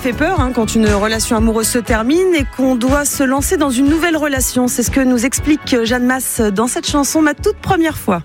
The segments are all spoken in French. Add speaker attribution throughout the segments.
Speaker 1: fait peur quand une relation amoureuse se termine et qu'on doit se lancer dans une nouvelle relation. C'est ce que nous explique Jeanne Masse dans cette chanson, Ma toute première fois.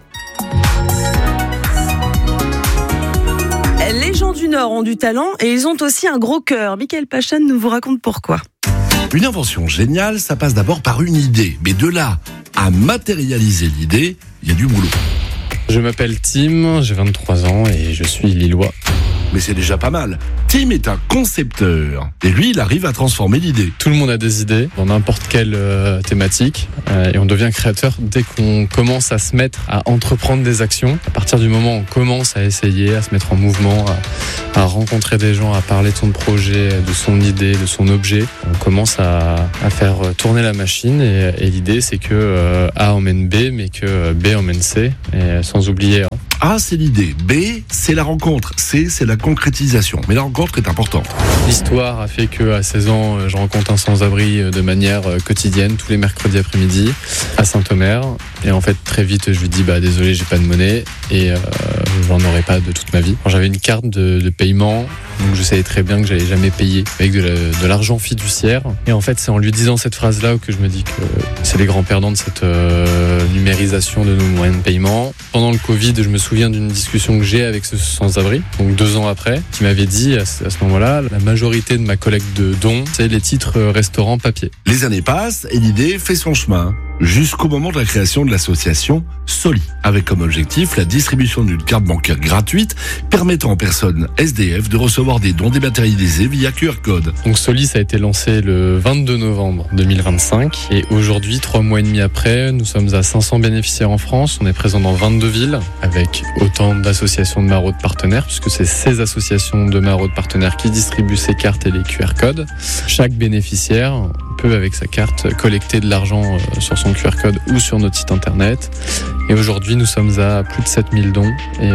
Speaker 1: Les gens du Nord ont du talent et ils ont aussi un gros cœur. Mickaël Pachon nous vous raconte pourquoi.
Speaker 2: Une invention géniale, ça passe d'abord par une idée. Mais de là à matérialiser l'idée, il y a du boulot.
Speaker 3: Je m'appelle Tim, j'ai 23 ans et je suis lillois.
Speaker 2: Mais c'est déjà pas mal. Tim est un concepteur. Et lui, il arrive à transformer l'idée.
Speaker 3: Tout le monde a des idées dans n'importe quelle thématique. Et on devient créateur dès qu'on commence à se mettre à entreprendre des actions. À partir du moment où on commence à essayer, à se mettre en mouvement, à rencontrer des gens, à parler de son projet, de son idée, de son objet, on commence à faire tourner la machine. Et l'idée, c'est que A emmène B, mais que B emmène C. Et sans oublier
Speaker 2: A, c'est l'idée. B, c'est la rencontre. C, c'est la concrétisation. Mais la rencontre est importante.
Speaker 3: L'histoire a fait qu'à 16 ans, je rencontre un sans-abri de manière quotidienne, tous les mercredis après-midi, à Saint-Omer. Et en fait, très vite, je lui dis, désolé, j'ai pas de monnaie. Et j'en aurai pas de toute ma vie. J'avais une carte de paiement, donc je savais très bien que j'allais jamais payer avec de l'argent fiduciaire. Et en fait, c'est en lui disant cette phrase-là que je me dis que c'est les grands perdants de cette numérisation de nos moyens de paiement. Pendant le Covid, je me souviens d'une discussion que j'ai avec ce sans-abri, donc 2 ans après, qui m'avait dit à ce moment-là, la majorité de ma collecte de dons, c'est les titres restaurants papier.
Speaker 2: Les années passent et l'idée fait son chemin, jusqu'au moment de la création de l'association Soli, avec comme objectif la distribution d'une carte bancaire gratuite permettant aux personnes SDF de recevoir des dons dématérialisés via QR code.
Speaker 3: Donc Soli, ça a été lancé le 22 novembre 2025 et aujourd'hui, 3 mois et demi après, nous sommes à 500 bénéficiaires en France. On est présent dans 22 villes avec autant d'associations de maraudes partenaires, puisque c'est ces associations de maraudes partenaires qui distribuent ces cartes et les QR codes. Chaque bénéficiaire peut, avec sa carte, collecter de l'argent sur son QR code ou sur notre site internet. Et aujourd'hui, nous sommes à plus de 7000 dons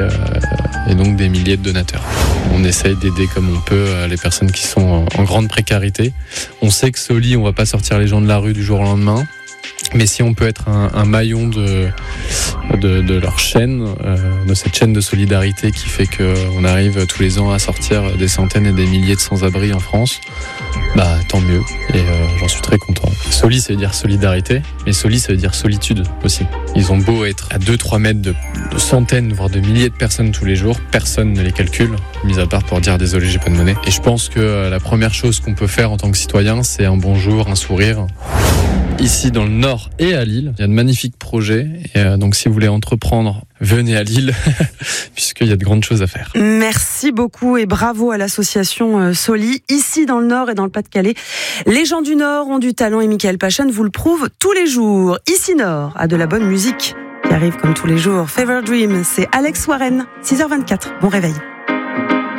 Speaker 3: et donc des milliers de donateurs. On essaye d'aider comme on peut les personnes qui sont en grande précarité. On sait que Soli, on va pas sortir les gens de la rue du jour au lendemain. Mais si on peut être un maillon de leur chaîne, de cette chaîne de solidarité qui fait qu'on arrive tous les ans à sortir des centaines et des milliers de sans-abri en France, tant mieux. Et j'en suis très content. Soli, ça veut dire solidarité, mais Soli, ça veut dire solitude aussi. Ils ont beau être à 2-3 mètres de centaines, voire de milliers de personnes tous les jours, personne ne les calcule, mis à part pour dire désolé, j'ai pas de monnaie. Et je pense que la première chose qu'on peut faire en tant que citoyen, c'est un bonjour, un sourire. Ici dans le Nord et à Lille, il y a de magnifiques projets. Et donc si vous voulez entreprendre, venez à Lille, puisqu'il y a de grandes choses à faire.
Speaker 1: Merci beaucoup et bravo à l'association Soli, ici dans le Nord et dans le Pas-de-Calais. Les gens du Nord ont du talent et Mickaël Pachon vous le prouve tous les jours. Ici Nord a de la bonne musique qui arrive comme tous les jours. Fever Dream, c'est Alex Warren, 6h24. Bon réveil.